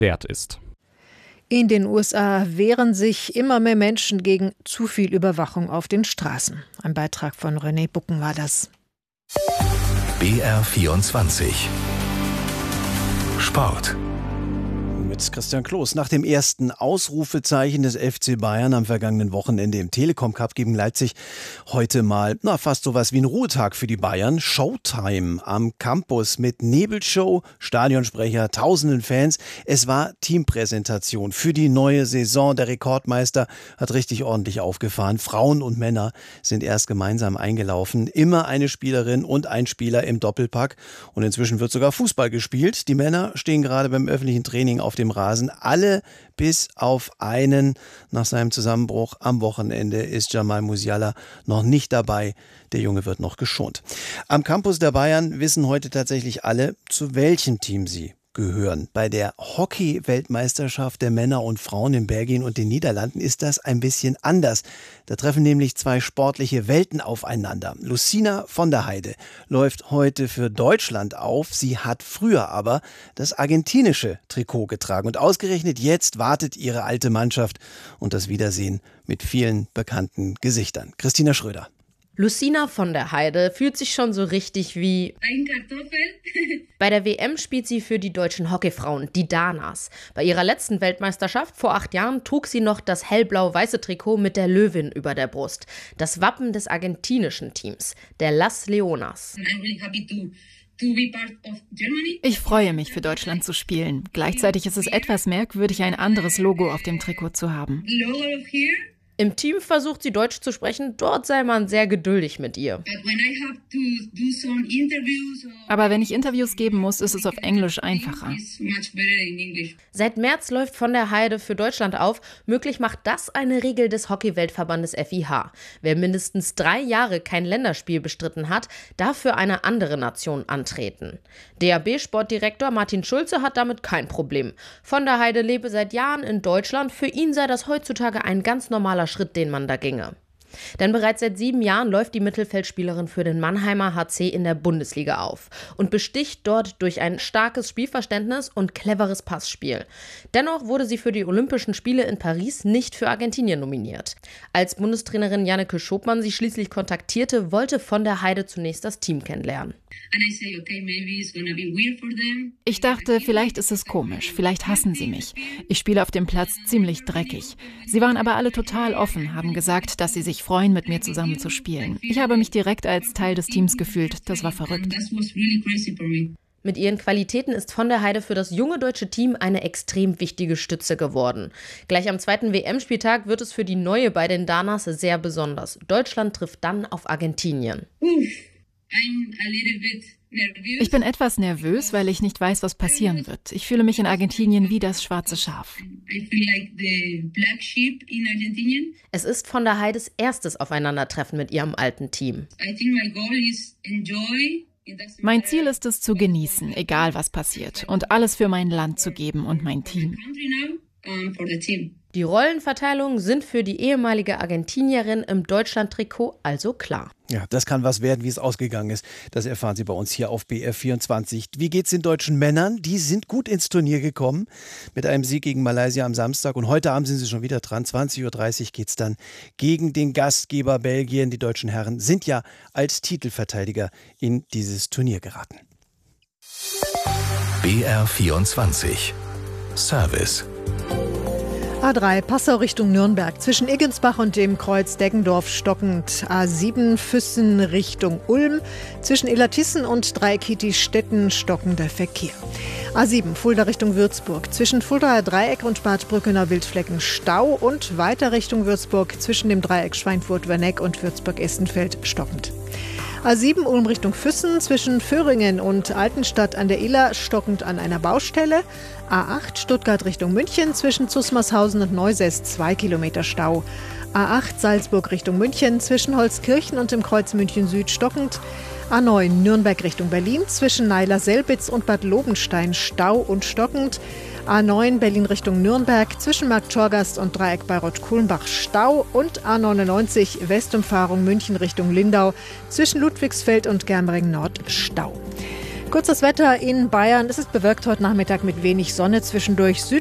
wert ist. In den USA wehren sich immer mehr Menschen gegen zu viel Überwachung auf den Straßen. Ein Beitrag von René Bucken war das. BR24 Sport. Mit Christian Kloß. Nach dem ersten Ausrufezeichen des FC Bayern am vergangenen Wochenende im Telekom Cup gegen Leipzig heute mal fast sowas wie ein Ruhetag für die Bayern. Showtime am Campus mit Nebelshow, Stadionsprecher, tausenden Fans. Es war Teampräsentation für die neue Saison. Der Rekordmeister hat richtig ordentlich aufgefahren. Frauen und Männer sind erst gemeinsam eingelaufen. Immer eine Spielerin und ein Spieler im Doppelpack. Und inzwischen wird sogar Fußball gespielt. Die Männer stehen gerade beim öffentlichen Training auf dem Rasen. Alle bis auf einen. Nach seinem Zusammenbruch am Wochenende ist Jamal Musiala noch nicht dabei. Der Junge wird noch geschont. Am Campus der Bayern wissen heute tatsächlich alle, zu welchem Team sie gehören. Bei der Hockey-Weltmeisterschaft der Männer und Frauen in Belgien und den Niederlanden ist das ein bisschen anders. Da treffen nämlich zwei sportliche Welten aufeinander. Lucina von der Heide läuft heute für Deutschland auf. Sie hat früher aber das argentinische Trikot getragen. Und ausgerechnet jetzt wartet ihre alte Mannschaft und das Wiedersehen mit vielen bekannten Gesichtern. Christina Schröder. Lucina von der Heide fühlt sich schon so richtig wie ein Kartoffel. Bei der WM spielt sie für die deutschen Hockeyfrauen, die Danas. Bei ihrer letzten Weltmeisterschaft vor 8 Jahren trug sie noch das hellblau-weiße Trikot mit der Löwin über der Brust. Das Wappen des argentinischen Teams, der Las Leonas. Ich freue mich, für Deutschland zu spielen. Gleichzeitig ist es etwas merkwürdig, ein anderes Logo auf dem Trikot zu haben. Im Team versucht sie Deutsch zu sprechen, dort sei man sehr geduldig mit ihr. Aber wenn ich Interviews geben muss, ist es auf Englisch einfacher. Seit März läuft von der Heide für Deutschland auf. Möglich macht das eine Regel des Hockey-Weltverbandes FIH. Wer mindestens 3 Jahre kein Länderspiel bestritten hat, darf für eine andere Nation antreten. DAB-Sportdirektor Martin Schulze hat damit kein Problem. Von der Heide lebe seit Jahren in Deutschland. Für ihn sei das heutzutage ein ganz normaler Schritt, den man da ginge. Denn bereits seit 7 Jahren läuft die Mittelfeldspielerin für den Mannheimer HC in der Bundesliga auf und besticht dort durch ein starkes Spielverständnis und cleveres Passspiel. Dennoch wurde sie für die Olympischen Spiele in Paris nicht für Argentinien nominiert. Als Bundestrainerin Janneke Schopmann sie schließlich kontaktierte, wollte von der Heide zunächst das Team kennenlernen. Ich dachte, vielleicht ist es komisch, vielleicht hassen sie mich. Ich spiele auf dem Platz ziemlich dreckig. Sie waren aber alle total offen, haben gesagt, dass sie sich freuen, mit mir zusammen zu spielen. Ich habe mich direkt als Teil des Teams gefühlt. Das war verrückt. Mit ihren Qualitäten ist von der Heide für das junge deutsche Team eine extrem wichtige Stütze geworden. Gleich am 2. WM-Spieltag wird es für die Neue bei den Danas sehr besonders. Deutschland trifft dann auf Argentinien. Ich bin etwas nervös, weil ich nicht weiß, was passieren wird. Ich fühle mich in Argentinien wie das schwarze Schaf. Es ist von der Heides erstes Aufeinandertreffen mit ihrem alten Team. Mein Ziel ist es, zu genießen, egal was passiert, und alles für mein Land zu geben und mein Team. Die Rollenverteilungen sind für die ehemalige Argentinierin im Deutschland-Trikot also klar. Ja, das kann was werden, wie es ausgegangen ist. Das erfahren Sie bei uns hier auf BR24. Wie geht's den deutschen Männern? Die sind gut ins Turnier gekommen mit einem Sieg gegen Malaysia am Samstag. Und heute Abend sind sie schon wieder dran. 20:30 Uhr geht's dann gegen den Gastgeber Belgien. Die deutschen Herren sind ja als Titelverteidiger in dieses Turnier geraten. BR24 Service. A3 Passau Richtung Nürnberg, zwischen Iggensbach und dem Kreuz Deggendorf stockend. A7 Füssen Richtung Ulm, zwischen Illertissen und Dreieckiti-Stetten stockender Verkehr. A7 Fulda Richtung Würzburg, zwischen Fuldaer Dreieck und Bad Brückener Wildflecken Stau und weiter Richtung Würzburg, zwischen dem Dreieck Schweinfurt-Werneck und Würzburg-Essenfeld stockend. A7 Ulm Richtung Füssen, zwischen Föhringen und Altenstadt an der Iller stockend an einer Baustelle. A8 Stuttgart Richtung München, zwischen Zusmarshausen und Neusäß 2 Kilometer Stau. A8 Salzburg Richtung München, zwischen Holzkirchen und dem Kreuz München Süd stockend. A9 Nürnberg Richtung Berlin, zwischen Naila-Selbitz und Bad Lobenstein Stau und stockend. A9 Berlin Richtung Nürnberg, zwischen Markt-Torgast und Dreieck Bayreuth-Kulmbach Stau und A99 Westumfahrung München Richtung Lindau, zwischen Ludwigsfeld und Germering Nord Stau. Kurzes Wetter in Bayern. Es ist bewölkt heute Nachmittag mit wenig Sonne, zwischendurch